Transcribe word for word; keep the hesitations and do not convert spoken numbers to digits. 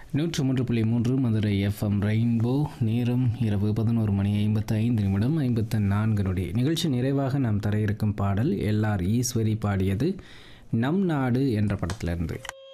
நூற்று மூன்று புள்ளி மூன்று மதுரை எஃப்எம் ரெயின்போ. நேரம் இரவு பதினோரு மணி ஐம்பத்தி ஐந்து நிமிடம் ஐம்பத்தி நான்கு நொடி. நிகழ்ச்சி நிறைவாக நாம் தர இருக்கும் பாடல் எல்ஆர் ஈஸ்வரி பாடியது நம் நாடு என்ற படத்திலிருந்து.